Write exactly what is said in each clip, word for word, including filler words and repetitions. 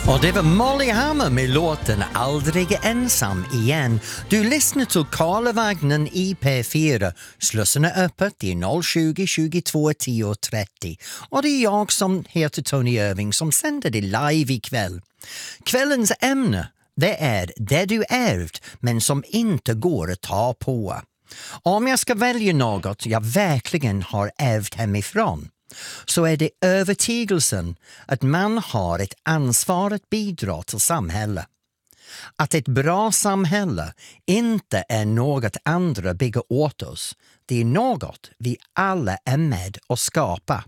Och det var Molly Hammar med låten Aldrig ensam igen. Du lyssnar till Karlavagnen i P fyra. Slussen är öppet i noll tjugo, tjugotvå, tio trettio. Och det är jag som heter Tony Irving som sänder det live ikväll. Kvällens ämne, det är det du ärvt men som inte går att ta på. Om jag ska välja något jag verkligen har ärvt hemifrån, så är det övertygelsen att man har ett ansvar att bidra till samhället. Att ett bra samhälle inte är något andra bygger åt oss. Det är något vi alla är med och skapa.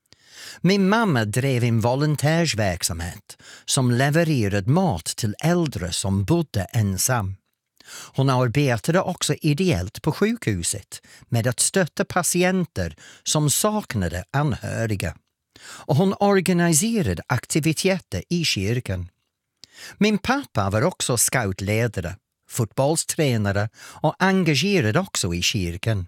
Min mamma drev en volontärsverksamhet som levererade mat till äldre som bodde ensam. Hon arbetade också ideellt på sjukhuset med att stötta patienter som saknade anhöriga. Och hon organiserade aktiviteter i kyrkan. Min pappa var också scoutledare, fotbollstränare och engagerad också i kyrkan.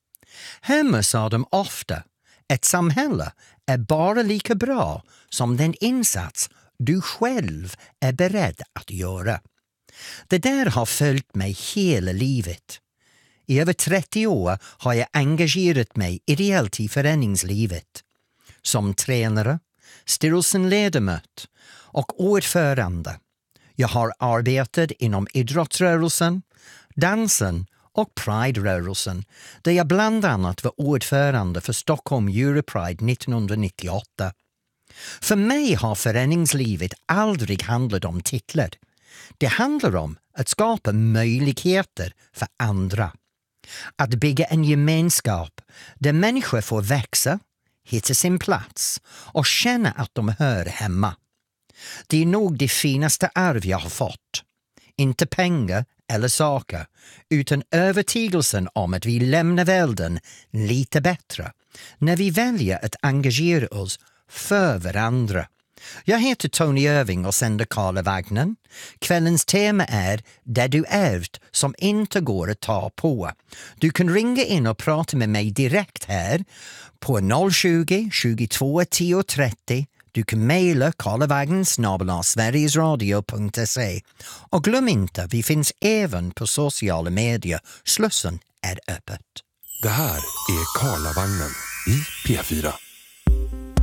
Hemma sa de ofta: ett samhälle är bara lika bra som den insats du själv är beredd att göra. Det där har följt mig hela livet. I över trettio år har jag engagerat mig ideellt i föreningslivet. Som tränare, styrelseledamot och ordförande. Jag har arbetat inom idrottsrörelsen, dansen och Pride-rörelsen, där jag bland annat var ordförande för Stockholm Europride nittonhundranittioåtta. För mig har föreningslivet aldrig handlat om titlar. Det handlar om att skapa möjligheter för andra. Att bygga en gemenskap där människor får växa, hitta sin plats och känna att de hör hemma. Det är nog det finaste arv jag har fått. Inte pengar eller saker, utan övertygelsen om att vi lämnar världen lite bättre när vi väljer att engagera oss för varandra. Jag heter Tony Irving och sänder Karlavagnen. Kvällens tema är det du ärvt som inte går att ta på. Du kan ringa in och prata med mig direkt här på noll tjugo, tjugotvå, tio trettio. Du kan mejla karlavagnen snabel-a sverigesradio punkt se. Och glöm inte, vi finns även på sociala medier. Slussen är öppet. Det här är Karlavagnen i P fyra.